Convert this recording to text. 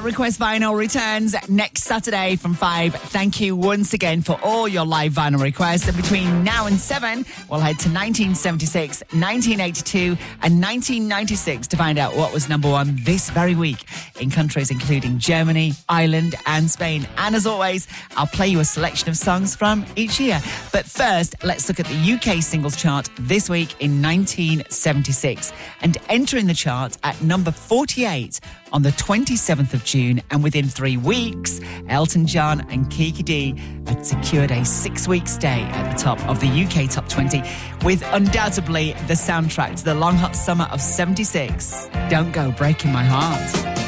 Request Vinyl returns next Saturday from 5. Thank you once again for all your live vinyl requests. And between now and 7, we'll head to 1976, 1982 and 1996 to find out what was number one this very week in countries including Germany, Ireland and Spain. And as always, I'll play you a selection of songs from each year. But first, let's look at the UK singles chart this week in 1976. And entering the chart at number 48 on the 27th of June, and within 3 weeks, Elton John and Kiki D had secured a 6-week stay at the top of the UK Top 20 with undoubtedly the soundtrack to the long hot summer of 76, Don't Go Breaking My Heart.